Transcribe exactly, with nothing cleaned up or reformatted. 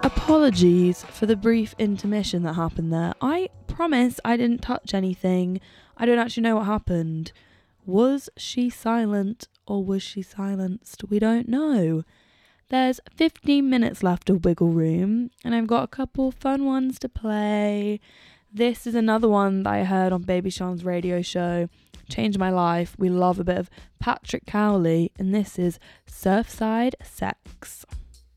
Apologies for the brief intermission that happened there. I promise I didn't touch anything. I don't actually know what happened. Was she silent or was she silenced? We don't know. There's fifteen minutes left of Wiggle Room and I've got a couple fun ones to play. This is another one that I heard on Baby Sean's radio show. Changed my life. We love a bit of Patrick Cowley and this is Surfside Sex.